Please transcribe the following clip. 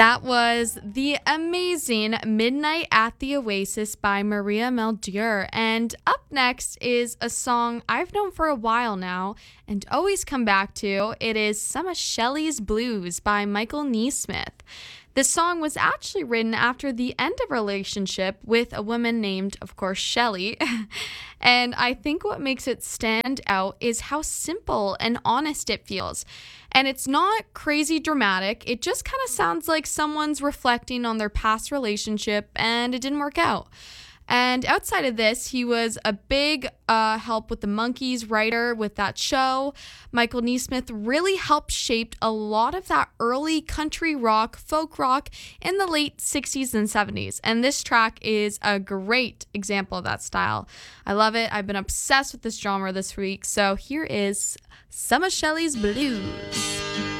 That was the amazing Midnight at the Oasis by Maria Melchior. And up next is a song I've known for a while now and always come back to. It is Some of Shelley's Blues by Michael Neesmith. This song was actually written after the end of a relationship with a woman named, of course, Shelley. And I think what makes it stand out is how simple and honest it feels. And it's not crazy dramatic. It just kind of sounds like someone's reflecting on their past relationship and it didn't work out. And outside of this, he was a big help with the Monkees writer with that show. Michael Neesmith really helped shape a lot of that early country rock, folk rock in the late 60s and 70s. And this track is a great example of that style. I love it. I've been obsessed with this genre this week. So here is Some of Shelley's Blues.